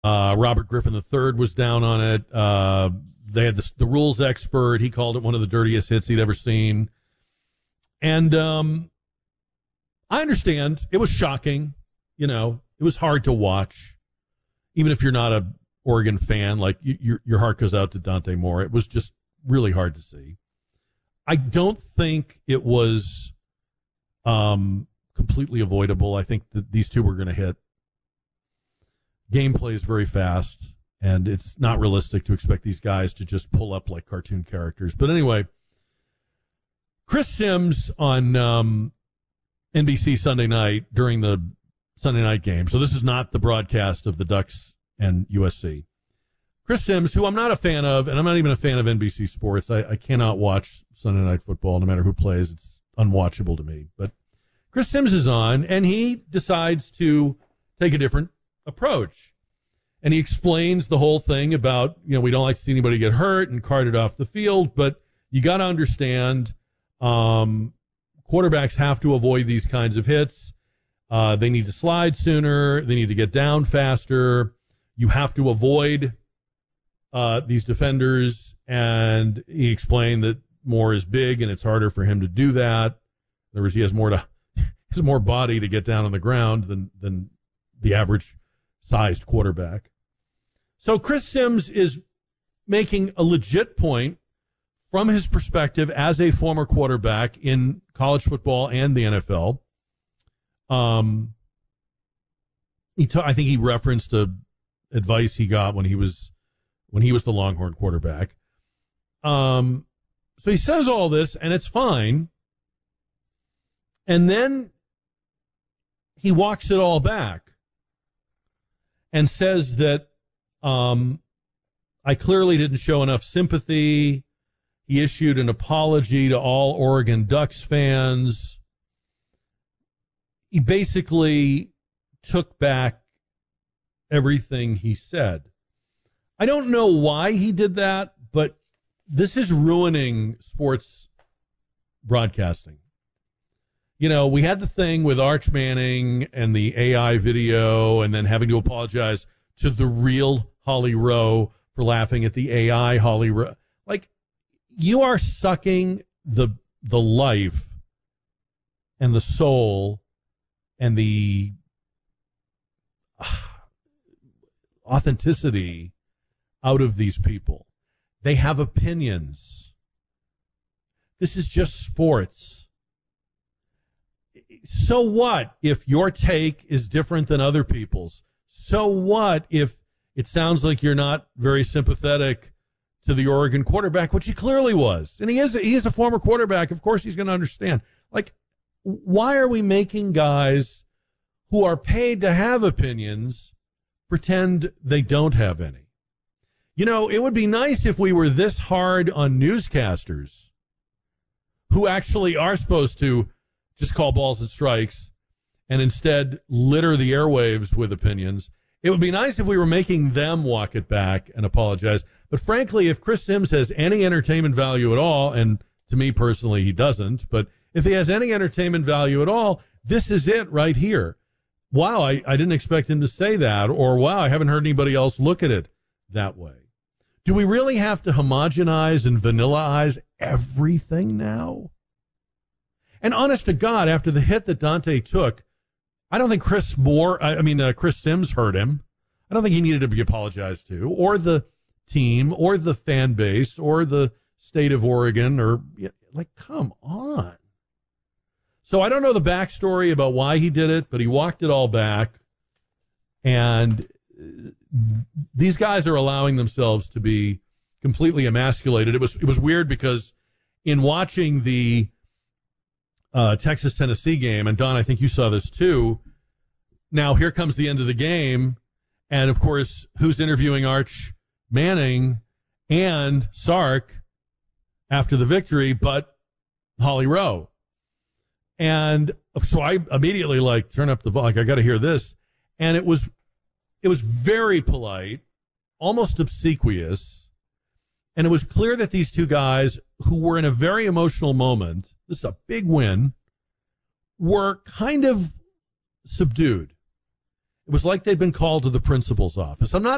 Robert Griffin III was down on it. They had the rules expert. He called it one of the dirtiest hits he'd ever seen. And I understand. It was shocking. You know, it was hard to watch. Even if you're not a Oregon fan, like your heart goes out to Dante Moore. It was just really hard to see. I don't think it was completely avoidable. I think that these two were going to hit. Gameplay is very fast, and it's not realistic to expect these guys to just pull up like cartoon characters. But anyway, Chris Sims on NBC Sunday night during the Sunday night game. So this is not the broadcast of the Ducks and USC. Chris Sims, who I'm not a fan of, and I'm not even a fan of NBC Sports. I cannot watch Sunday Night Football no matter who plays. It's unwatchable to me. But Chris Sims is on, and he decides to take a different approach. And he explains the whole thing about, you know, we don't like to see anybody get hurt and carted off the field, but you got to understand quarterbacks have to avoid these kinds of hits. They need to slide sooner. They need to get down faster. You have to avoid these defenders. And he explained that Moore is big and it's harder for him to do that. In other words, he has more body to get down on the ground than the average sized quarterback. So Chris Sims is making a legit point from his perspective as a former quarterback in college football and the NFL. I think he referenced advice he got when he was the Longhorn quarterback. So he says all this, and it's fine. And then he walks it all back and says that I clearly didn't show enough sympathy. He issued an apology to all Oregon Ducks fans. He basically took back everything he said. I don't know why he did that, but this is ruining sports broadcasting. You know, we had the thing with Arch Manning and the AI video and then having to apologize to the real Holly Rowe for laughing at the AI Holly Rowe. Like, you are sucking the life and the soul and the authenticity out of these people. They have opinions. This is just sports. So what if your take is different than other people's? So what if it sounds like you're not very sympathetic to the Oregon quarterback, which he clearly was. And he is a former quarterback. Of course he's going to understand. Like, why are we making guys who are paid to have opinions pretend they don't have any? You know, it would be nice if we were this hard on newscasters who actually are supposed to just call balls and strikes and instead litter the airwaves with opinions. It would be nice if we were making them walk it back and apologize. But frankly, if Chris Sims has any entertainment value at all, and to me personally he doesn't, but if he has any entertainment value at all, this is it right here. Wow, I didn't expect him to say that, or wow, I haven't heard anybody else look at it that way. Do we really have to homogenize and vanillaize everything now? And honest to God, after the hit that Dante took, I don't think Chris Sims hurt him. I don't think he needed to be apologized to, or the team, or the fan base, or the state of Oregon, or, like, come on. So I don't know the backstory about why he did it, but he walked it all back. And these guys are allowing themselves to be completely emasculated. It was weird because in watching the Texas-Tennessee game, and Don, I think you saw this too, now here comes the end of the game, and of course, who's interviewing Arch Manning and Sark after the victory but Holly Rowe? And so I immediately turn up the volume, I got to hear this. And it was very polite, almost obsequious. And it was clear that these two guys, who were in a very emotional moment, this is a big win, were kind of subdued. It was like they'd been called to the principal's office. I'm